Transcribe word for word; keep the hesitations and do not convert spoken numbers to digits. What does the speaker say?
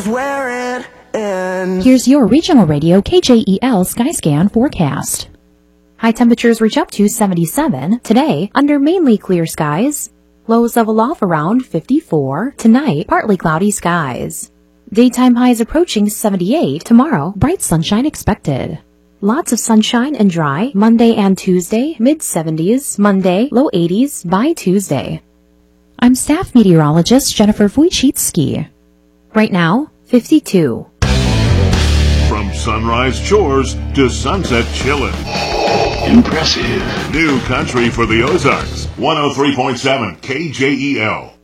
Wearing and Here's your regional radio K J E L Skyscan forecast. High temperatures reach up to seventy-seven today under mainly clear skies. Lows level off around fifty-four. Tonight, partly cloudy skies. Daytime highs approaching seventy-eight. Tomorrow, bright sunshine expected. Lots of sunshine and dry Monday and Tuesday, mid seventies. Monday, low eighties by Tuesday. I'm staff meteorologist Jennifer Wojcicki. Right now, fifty-two. From sunrise chores to sunset chillin'. Impressive. New country for the Ozarks. one oh three point seven K J E L.